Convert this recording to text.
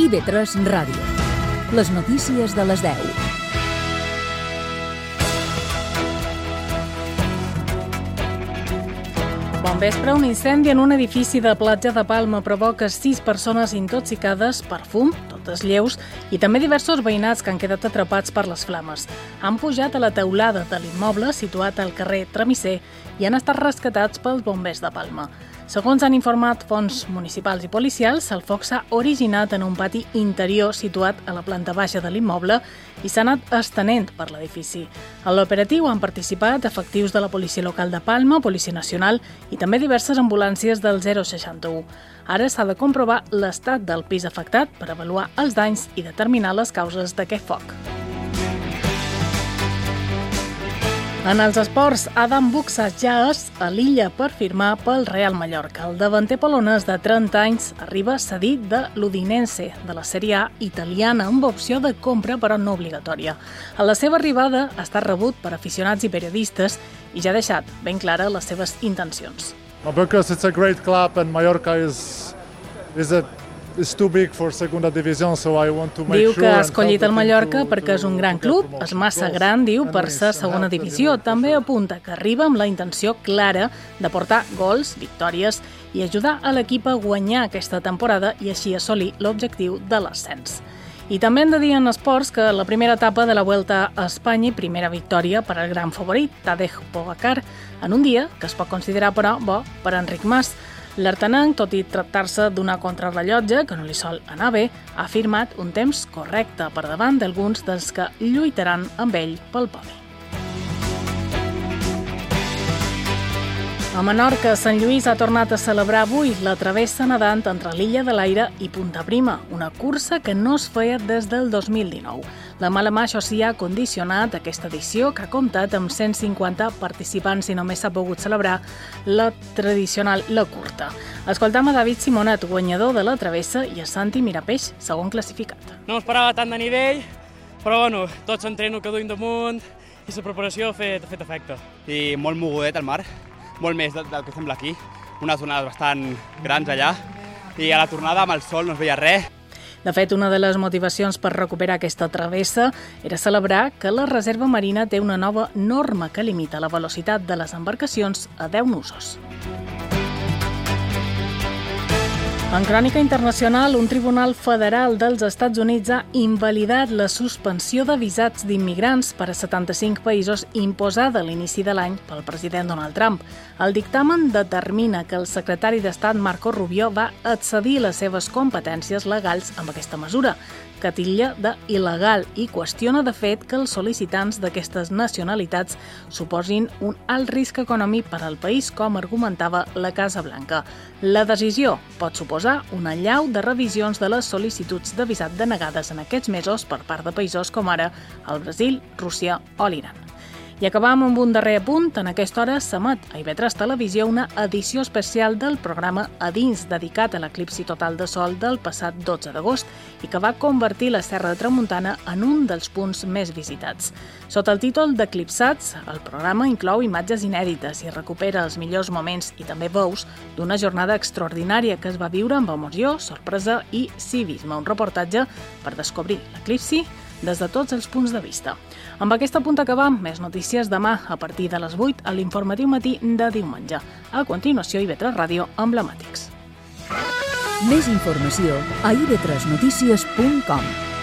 IB3 Ràdio. Les notícies de les 10. Bon vespre, un incendi en un edifici de Platja de Palma provoca 6 persones intoxicades per fum, totes lleus, i també diversos veïnats que han quedat atrapats per les flames. Han pujat a la teulada de l'immoble situat al carrer Tramisser i han estat rescatats pels bombers de Palma. Segons han informat fonts municipals i policials, el foc s'ha originat en un pati interior situat a la planta baixa de l'immoble i s'ha anat estenent per l'edifici. En l'operatiu han participat efectius de la Policia Local de Palma, Policia Nacional i també diverses ambulàncies del 061. Ara s'ha de comprovar l'estat del pis afectat per avaluar els danys i determinar les causes d'aquest foc. En els esports, Adam Buksas ja és a l'illa per firmar pel Real Mallorca. El davanter polonès de 30 anys arriba cedit de l'Udinese, de la Sèrie A italiana, amb opció de compra però no obligatòria. A la seva arribada ha estat rebut per aficionats i periodistes i ja ha deixat ben clara les seves intencions. Because it's a great club and Mallorca is too big for segunda division, so I want to make Diu sure. que ha escollit el Mallorca perquè és un gran club, és massa gran, diu, per ser segona divisió. També apunta que arriba amb la intenció clara de portar gols, victòries i ajudar a l'equip a guanyar aquesta temporada i així assolir l'objectiu de l'ascens. I també hem de dir en esports que la primera etapa de la Vuelta a Espanya i primera victòria per al gran favorit, Tadej Pogacar, en un dia que es pot considerar, però, bo per Enric Mas. L'artenenc, tot i tractar-se d'una contrarrellotge que no li sol anar bé, ha firmat un temps correcte per davant d'alguns dels que lluitaran amb ell pel podi. A Menorca, Sant Lluís ha tornat a celebrar avui la travessa nedant entre l'Illa de l'Aire i Punta Prima, una cursa que no es feia des del 2019. La mala mà, això sí, ha condicionat aquesta edició, que ha comptat amb 150 participants i només s'ha pogut celebrar la tradicional La Curta. Escoltam a David Simonet, guanyador de la travessa, i a Santi Mirapeix, segon classificat. No esperava tant de nivell, però bueno, tot s'entreno que duim damunt i la preparació ha fet efecte. I molt mogudet al mar, molt més del que sembla aquí. Unes onades bastant grans allà i a la tornada amb el sol no es veia res. De fet, una de les motivacions per recuperar aquesta travessa era celebrar que la Reserva Marina té una nova norma que limita la velocitat de les embarcacions a 10 nusos. En crònica internacional, un tribunal federal dels Estats Units ha invalidat la suspensió de visats d'immigrants per a 75 països imposada a l'inici de l'any pel president Donald Trump. El dictamen determina que el secretari d'Estat Marco Rubio va excedir les seves competències legals amb aquesta mesura, que titlla d'il·legal i qüestiona de fet que els sol·licitants d'aquestes nacionalitats suposin un alt risc econòmic per al país, com argumentava la Casa Blanca. La decisió pot suposar una allau de revisions de les sol·licituds de visat denegades en aquests mesos per part de països com ara el Brasil, Rússia o l'Iran. I acabam amb un darrer apunt. En aquesta hora s'emet a IB3 Televisió una edició especial del programa A Dins, dedicat a l'eclipsi total de sol del passat 12 d'agost i que va convertir la Serra de Tramuntana en un dels punts més visitats. Sota el títol d'Eclipsats, el programa inclou imatges inèdites i recupera els millors moments i també veus d'una jornada extraordinària que es va viure amb emoció, sorpresa i civisme. Un reportatge per descobrir l'eclipsi des de tots els punts de vista. Amb aquest apunt acabam. Més notícies demà a partir de les 8 a l'informatiu matí de diumenge. A continuació, IB3 Ràdio Emblemàtics. Més informació a ib3notícies.com.